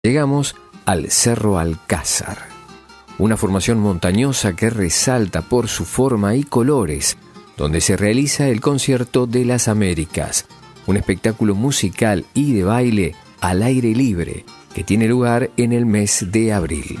Llegamos al Cerro Alcázar, una formación montañosa que resalta por su forma y colores, donde se realiza el Concierto de las Américas, un espectáculo musical y de baile al aire libre que tiene lugar en el mes de abril.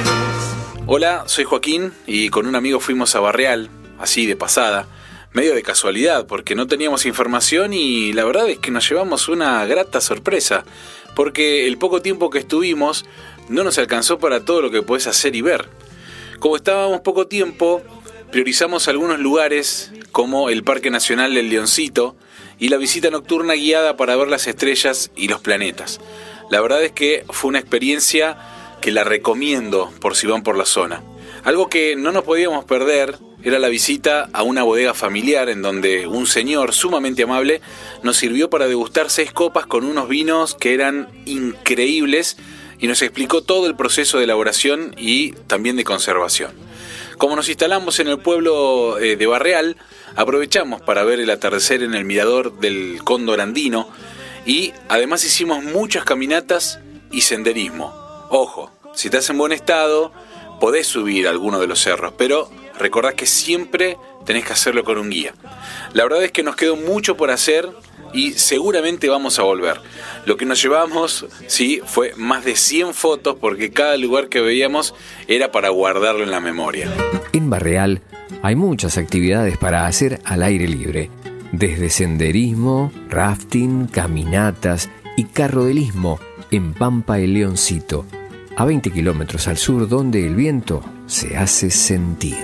Hola, soy Joaquín y con un amigo fuimos a Barreal, así de pasada, medio de casualidad porque no teníamos información y la verdad es que nos llevamos una grata sorpresa, porque el poco tiempo que estuvimos no nos alcanzó para todo lo que podés hacer y ver. Como estábamos poco tiempo, priorizamos algunos lugares como el Parque Nacional del Leoncito y la visita nocturna guiada para ver las estrellas y los planetas. La verdad es que fue una experiencia que la recomiendo por si van por la zona. Algo que no nos podíamos perder era la visita a una bodega familiar en donde un señor sumamente amable nos sirvió para degustar 6 copas con unos vinos que eran increíbles y nos explicó todo el proceso de elaboración y también de conservación. Como nos instalamos en el pueblo de Barreal, aprovechamos para ver el atardecer en el mirador del Cóndor Andino y además hicimos muchas caminatas y senderismo. Ojo, si estás en buen estado, podés subir a alguno de los cerros, pero recordá que siempre tenés que hacerlo con un guía. La verdad es que nos quedó mucho por hacer y seguramente vamos a volver. Lo que nos llevamos, sí, fue más de 100 fotos porque cada lugar que veíamos era para guardarlo en la memoria. En Barreal hay muchas actividades para hacer al aire libre, desde senderismo, rafting, caminatas y carrodelismo en Pampa el Leoncito, a 20 kilómetros al sur, donde el viento se hace sentir.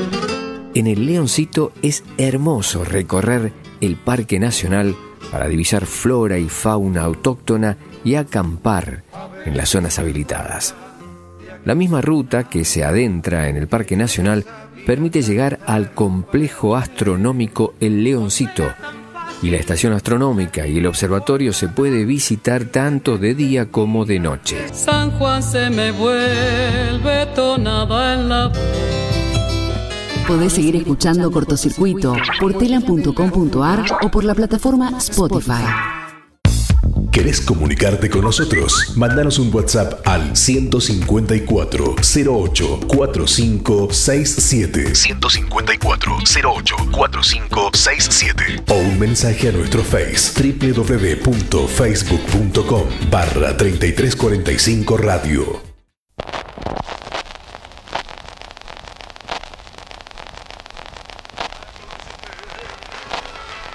En el Leoncito es hermoso recorrer el Parque Nacional para divisar flora y fauna autóctona y acampar en las zonas habilitadas. La misma ruta que se adentra en el Parque Nacional permite llegar al complejo astronómico El Leoncito, y la estación astronómica y el observatorio se puede visitar tanto de día como de noche. San Juan se me vuelve tonada en la... Podés seguir escuchando Cortocircuito por telam.com.ar o por la plataforma Spotify. ¿Querés comunicarte con nosotros? Mándanos un WhatsApp al 154 08 45 67 154 08 45 67 o un mensaje a nuestro Face www.facebook.com/3345 Radio.